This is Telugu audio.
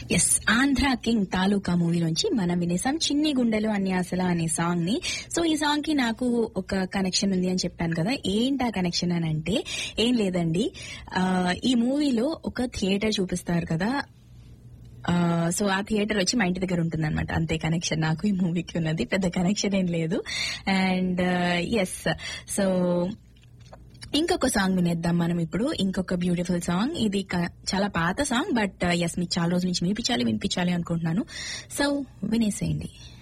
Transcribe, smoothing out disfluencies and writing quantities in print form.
ఎస్, ఆంధ్ర కింగ్ తాలూకా మూవీ నుంచి మనం వినేసాం చిన్ని గుండెలు అన్యాసల అనే సాంగ్ ని. సో ఈ సాంగ్ కి నాకు ఒక కనెక్షన్ ఉంది అని చెప్పాను కదా. ఏంటి ఆ కనెక్షన్ అని అంటే ఏం లేదండి, ఈ మూవీలో ఒక థియేటర్ చూపిస్తారు కదా. సో ఆ థియేటర్ వచ్చి మా ఇంటి దగ్గర ఉంటుంది అనమాట. అంతే కనెక్షన్ నాకు ఈ మూవీకి ఉన్నది, పెద్ద కనెక్షన్ ఏం లేదు. అండ్ ఎస్, సో ఇంకొక సాంగ్ వినేద్దాం మనం ఇప్పుడు. ఇంకొక బ్యూటిఫుల్ సాంగ్. ఇది చాలా పాత సాంగ్, బట్ ఎస్ మీకు చాలా రోజుల నుంచి వినిపించాలి అనుకుంటున్నాను. సో వినేసేయండి.